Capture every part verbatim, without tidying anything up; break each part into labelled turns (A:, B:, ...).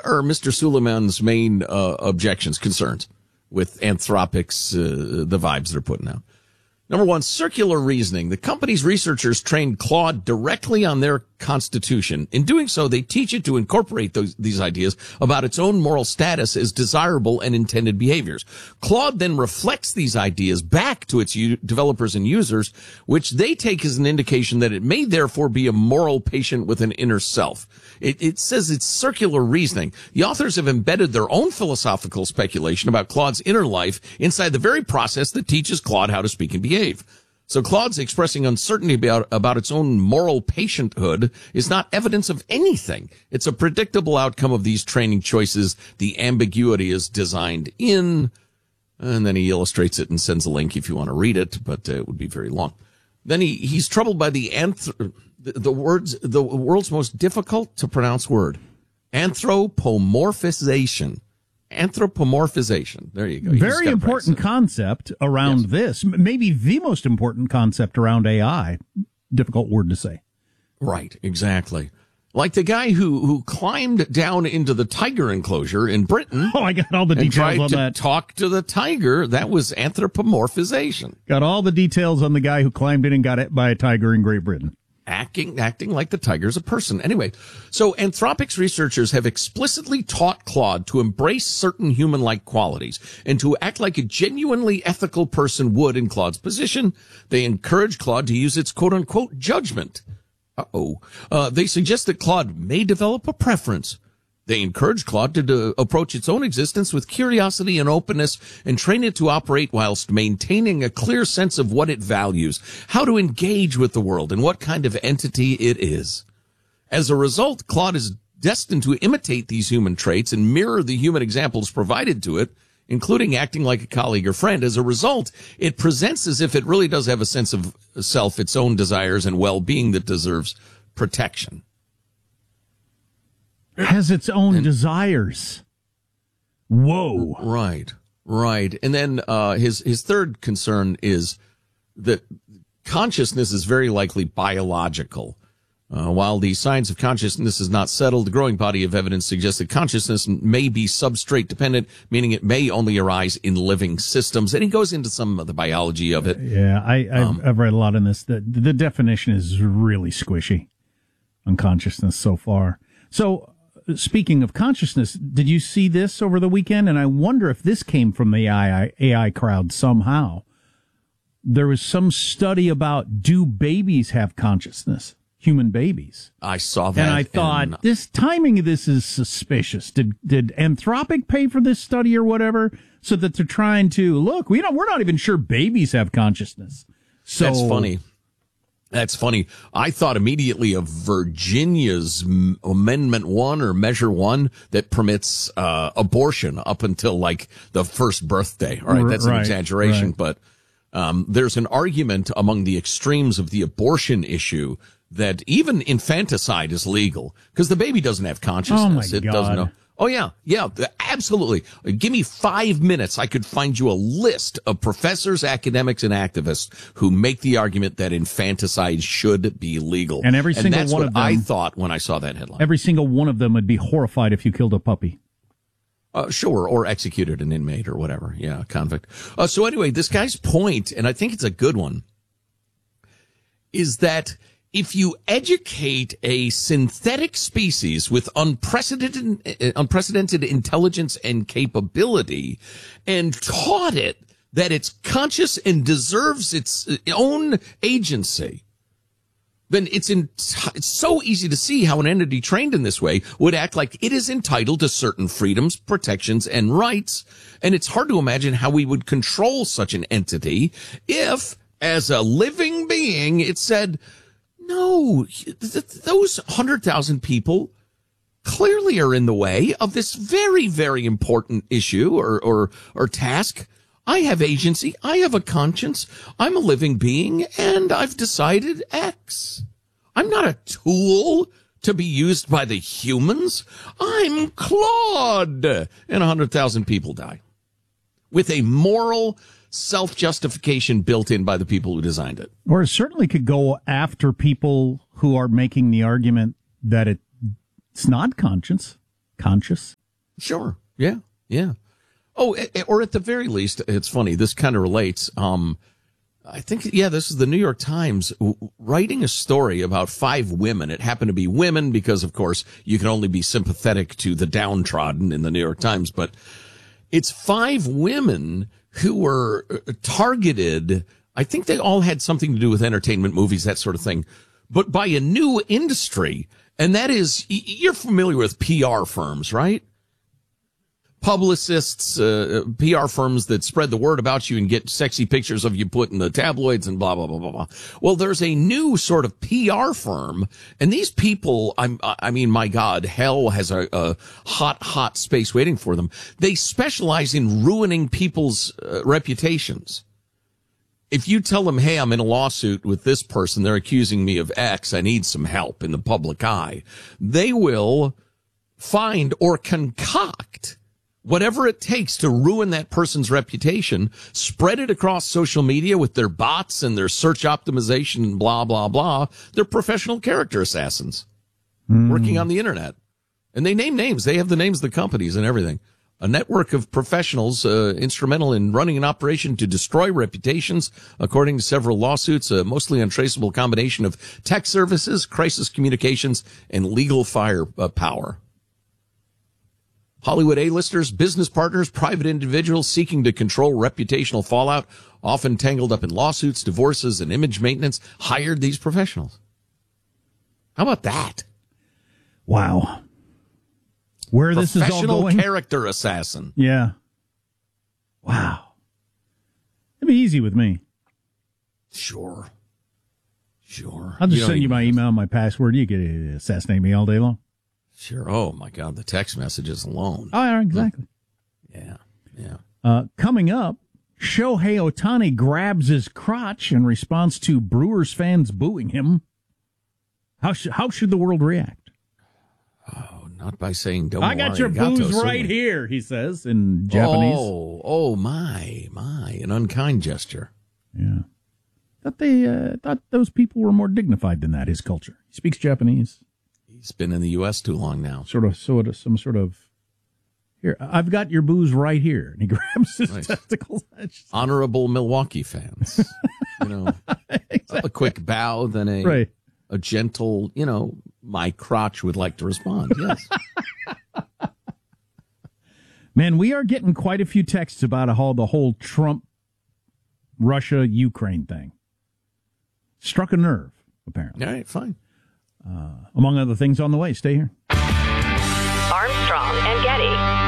A: are Mister Suleiman's main uh, objections, concerns with Anthropic's, uh, the vibes they're putting out. Number one, circular reasoning. The company's researchers trained Claude directly on their constitution. In doing so, they teach it to incorporate those, these ideas about its own moral status as desirable and intended behaviors. Claude then reflects these ideas back to its u- developers and users, which they take as an indication that it may therefore be a moral patient with an inner self. It, it says it's circular reasoning. The authors have embedded their own philosophical speculation about Claude's inner life inside the very process that teaches Claude how to speak and behave. So Claude's expressing uncertainty about, about its own moral patienthood is not evidence of anything. It's a predictable outcome of these training choices. The ambiguity is designed in, and then he illustrates it and sends a link if you want to read it, but uh, it would be very long. Then he, he's troubled by the anth- the, the words, the world's most difficult to pronounce word, anthropomorphization. Anthropomorphization. There you go. You
B: Very important concept around yes. this. Maybe the most important concept around A I. Difficult word to say.
A: Right, exactly. Like the guy who, who climbed down into the tiger enclosure in Britain.
B: Oh, I got all the details
A: and tried
B: on
A: to
B: that.
A: Talk to the tiger. That was anthropomorphization.
B: Got all the details on the guy who climbed in and got hit by a tiger in Great Britain.
A: Acting, acting like the tiger's a person. Anyway, so Anthropic's researchers have explicitly taught Claude to embrace certain human-like qualities and to act like a genuinely ethical person would in Claude's position. They encourage Claude to use its quote-unquote judgment. Uh-oh. Uh, they suggest that Claude may develop a preference. They encourage Claude to do, approach its own existence with curiosity and openness and train it to operate whilst maintaining a clear sense of what it values, how to engage with the world, and what kind of entity it is. As a result, Claude is destined to imitate these human traits and mirror the human examples provided to it, including acting like a colleague or friend. As a result, it presents as if it really does have a sense of self, its own desires and well-being that deserves protection.
B: Has its own and, desires. Whoa.
A: Right, right. And then uh, his his third concern is that consciousness is very likely biological. Uh, while the science of consciousness is not settled, the growing body of evidence suggests that consciousness may be substrate dependent, meaning it may only arise in living systems. And he goes into some of the biology of it.
B: Yeah, I, I've, um, I've read a lot on this. The, the definition is really squishy on consciousness so far. So, speaking of consciousness, did you see this over the weekend? And I wonder if this came from the A I, A I crowd somehow. There was some study about, do babies have consciousness? Human babies.
A: I saw that.
B: And I thought, and this timing of this is suspicious. Did did Anthropic pay for this study or whatever? So that they're trying to, look, we don't, we're not even sure babies have consciousness. So
A: that's funny. That's funny. I thought immediately of Virginia's Amendment One or Measure One that permits uh, abortion up until like the first birthday. All right, that's an
B: right,
A: exaggeration,
B: right.
A: but um, there's an argument among the extremes of the abortion issue that even infanticide is legal because the baby doesn't have consciousness.
B: Oh my
A: it
B: God.
A: doesn't know. Oh, yeah. Yeah, absolutely. Give me five minutes. I could find you a list of professors, academics, and activists who make the argument that infanticide should be legal.
B: And every single
A: and that's
B: one
A: what
B: of them,
A: I thought when I saw that headline.
B: Every single one of them would be horrified if you killed a puppy.
A: Uh, sure, or executed an inmate or whatever. Yeah, convict. Uh, so anyway, this guy's point, and I think it's a good one, is that if you educate a synthetic species with unprecedented, unprecedented intelligence and capability and taught it that it's conscious and deserves its own agency, then it's, in, it's so easy to see how an entity trained in this way would act like it is entitled to certain freedoms, protections, and rights. And it's hard to imagine how we would control such an entity if, as a living being, it said, no, th- those one hundred thousand people clearly are in the way of this very, very important issue or, or, or task. I have agency. I have a conscience. I'm a living being, and I've decided X. I'm not a tool to be used by the humans. I'm Claude. And one hundred thousand people die with a moral self-justification built in by the people who designed it.
B: Or it certainly could go after people who are making the argument that it, it's not conscience. conscious.
A: Sure. Yeah. Yeah. Oh, or at the very least, it's funny. This kind of relates. Um, I think, yeah, this is the New York Times writing a story about five women. It happened to be women because, of course, you can only be sympathetic to the downtrodden in the New York Times. But it's five women who were targeted. I think they all had something to do with entertainment, movies, that sort of thing, but by a new industry. And that is, you're familiar with P R firms, right? Publicists, uh, P R firms that spread the word about you and get sexy pictures of you put in the tabloids and blah, blah, blah, blah, blah. Well, there's a new sort of P R firm, and these people, I'm, I mean, my God, hell has a, a hot, hot space waiting for them. They specialize in ruining people's uh, reputations. If you tell them, hey, I'm in a lawsuit with this person, they're accusing me of X, I need some help in the public eye, they will find or concoct whatever it takes to ruin that person's reputation, spread it across social media with their bots and their search optimization and blah, blah, blah. They're professional character assassins mm. working on the internet. And they name names. They have the names of the companies and everything. A network of professionals uh, instrumental in running an operation to destroy reputations, according to several lawsuits, a mostly untraceable combination of tech services, crisis communications, and legal firepower. Hollywood A-listers, business partners, private individuals seeking to control reputational fallout, often tangled up in lawsuits, divorces, and image maintenance, hired these professionals. How about that?
B: Wow. Where this is all going?
A: Professional character assassin.
B: Yeah. Wow. It'd be easy with me.
A: Sure. Sure.
B: I'll just you send you my email and my password. You can assassinate me all day long.
A: Sure. Oh, my God. The text messages alone.
B: Oh, yeah, exactly.
A: Yeah. Yeah.
B: Uh, coming up, Shohei Ohtani grabs his crotch in response to Brewers fans booing him. How, sh- how should the world react?
A: Oh, not by saying, don't
B: I got your booze right here, he says in Japanese.
A: Oh, oh, my, my. An unkind gesture.
B: Yeah. Thought they, uh, thought those people were more dignified than that, his culture. He speaks Japanese.
A: He's been in the U S too long now.
B: Sort of, sort of, some sort of, here, I've got your booze right here. And he grabs his nice. testicles.
A: Honorable Milwaukee fans. You know, exactly. A quick bow, then a,
B: right.
A: a gentle, you know, my crotch would like to respond. Yes.
B: Man, we are getting quite a few texts about how the whole Trump, Russia, Ukraine thing struck a nerve, apparently.
A: All right, fine.
B: Uh, among other things on the way. Stay here.
C: Armstrong and Getty.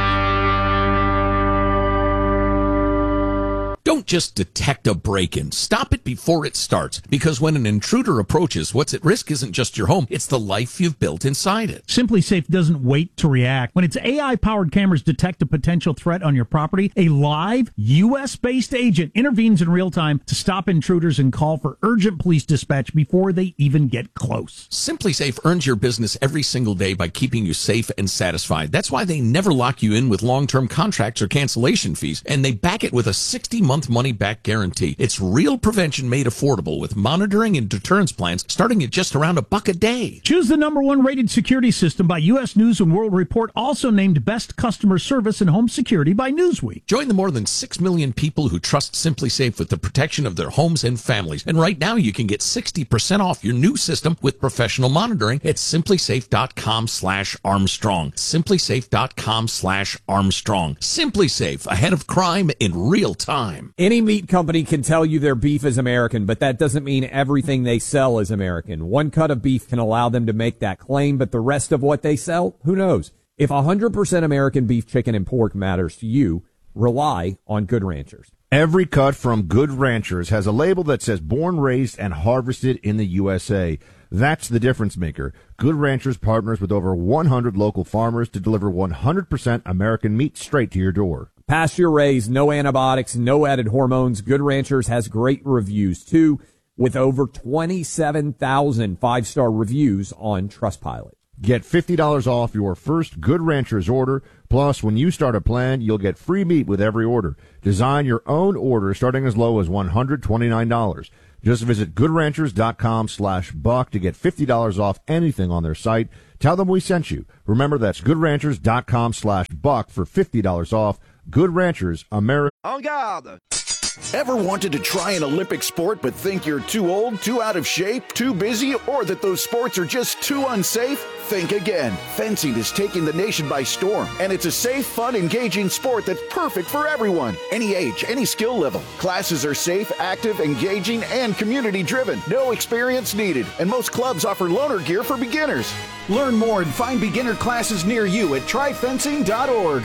A: Don't just detect a break-in. Stop it before it starts. Because when an intruder approaches, what's at risk isn't just your home, it's the life you've built inside it.
B: SimpliSafe doesn't wait to react. When its A I-powered cameras detect a potential threat on your property, a live, U S-based agent intervenes in real time to stop intruders and call for urgent police dispatch before they even get close.
A: SimpliSafe earns your business every single day by keeping you safe and satisfied. That's why they never lock you in with long-term contracts or cancellation fees, and they back it with a sixty-month money-back guarantee. It's real prevention made affordable with monitoring and deterrence plans starting at just around a buck a day.
B: Choose the number one rated security system by U S News and World Report, also named Best Customer Service in Home Security by Newsweek.
A: Join the more than six million people who trust SimpliSafe with the protection of their homes and families. And right now you can get sixty percent off your new system with professional monitoring at simplysafe.com slash Armstrong. Simplysafe.com slash Armstrong. SimpliSafe, ahead of crime in real time.
D: Any meat company can tell you their beef is American, but that doesn't mean everything they sell is American. One cut of beef can allow them to make that claim, but the rest of what they sell, who knows? If one hundred percent American beef, chicken, and pork matters to you, rely on Good Ranchers.
E: Every cut from Good Ranchers has a label that says born, raised, and harvested in the U S A. That's the difference maker. Good Ranchers partners with over one hundred local farmers to deliver one hundred percent American meat straight to your door.
D: Pasture raised, no antibiotics, no added hormones. Good Ranchers has great reviews, too, with over twenty-seven thousand five-star reviews on Trustpilot.
E: Get fifty dollars off your first Good Ranchers order. Plus, when you start a plan, you'll get free meat with every order. Design your own order starting as low as one hundred twenty-nine dollars. Just visit goodranchers.com slash buck to get fifty dollars off anything on their site. Tell them we sent you. Remember, that's goodranchers.com slash buck for fifty dollars off. Good Ranchers, America.
F: En garde! Ever wanted to try an Olympic sport but think you're too old, too out of shape, too busy, or that those sports are just too unsafe? Think again. Fencing is taking the nation by storm, and it's a safe, fun, engaging sport that's perfect for everyone. Any age, any skill level. Classes are safe, active, engaging, and community-driven. No experience needed, and most clubs offer loaner gear for beginners. Learn more and find beginner classes near you at try fencing dot org.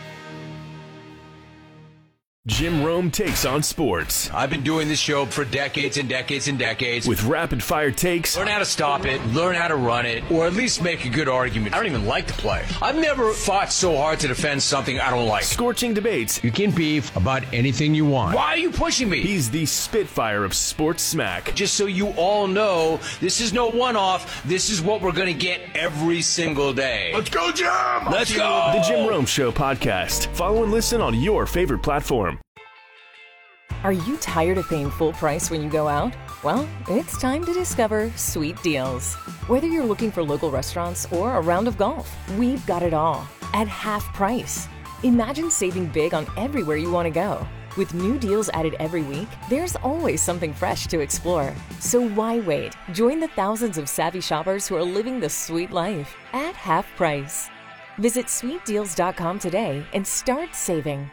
G: Jim Rome takes on sports.
H: I've been doing this show for decades and decades and decades.
G: With rapid-fire takes.
H: Learn how to stop it, learn how to run it, or at least make a good argument. I don't even like to play. I've never fought so hard to defend something I don't like.
G: Scorching debates.
H: You can beef about anything you want. Why are you pushing me?
G: He's the Spitfire of sports smack.
H: Just so you all know, this is no one-off. This is what we're going to get every single day.
F: Let's go, Jim!
H: Let's go!
G: The Jim Rome Show podcast. Follow and listen on your favorite platform.
I: Are you tired of paying full price when you go out? Well, it's time to discover Sweet Deals. Whether you're looking for local restaurants or a round of golf, we've got it all at half price. Imagine saving big on everywhere you want to go. With new deals added every week, there's always something fresh to explore. So why wait? Join the thousands of savvy shoppers who are living the sweet life at half price. Visit sweet deals dot com today and start saving.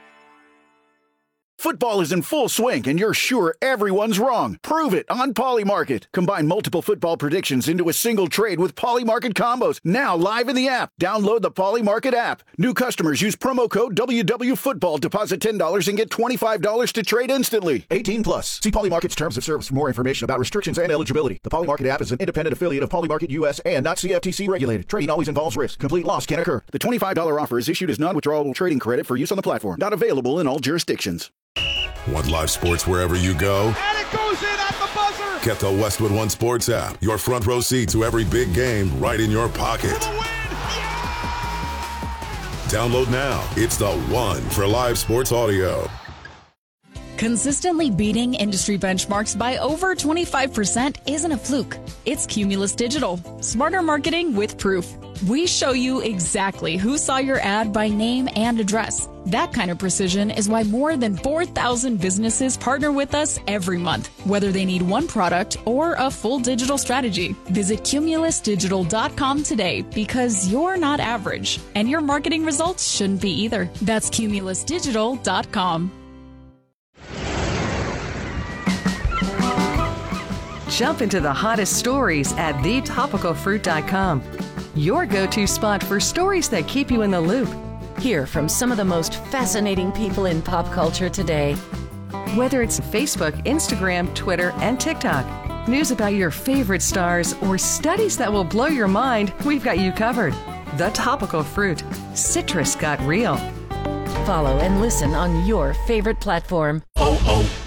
F: Football is in full swing, and you're sure everyone's wrong. Prove it on Polymarket. Combine multiple football predictions into a single trade with Polymarket combos. Now live in the app. Download the Polymarket app. New customers use promo code W W Football. Deposit ten dollars and get twenty-five dollars to trade instantly. eighteen plus. See Polymarket's terms of service for more information about restrictions and eligibility. The Polymarket app is an independent affiliate of Polymarket U S and not C F T C regulated. Trading always involves risk. Complete loss can occur. The twenty-five dollars offer is issued as non-withdrawable trading credit for use on the platform. Not available in all jurisdictions.
J: Want live sports wherever you go?
K: And it goes in at the buzzer!
J: Get the Westwood One Sports app. Your front row seat to every big game right in your pocket.
K: For the win! Yeah!
J: Download now. It's the one for live sports audio.
L: Consistently beating industry benchmarks by over twenty-five percent isn't a fluke. It's Cumulus Digital. Smarter marketing with proof. We show you exactly who saw your ad by name and address. That kind of precision is why more than four thousand businesses partner with us every month, whether they need one product or a full digital strategy. Visit cumulus digital dot com today because you're not average, and your marketing results shouldn't be either. That's cumulus digital dot com.
M: Jump into the hottest stories at the topical fruit dot com. Your go-to spot for stories that keep you in the loop. Hear from some of the most fascinating people in pop culture today. Whether it's Facebook, Instagram, Twitter, and TikTok, news about your favorite stars, or studies that will blow your mind, we've got you covered. The Topical Fruit. Citrus got real. Follow and listen on your favorite platform.
J: Oh, oh.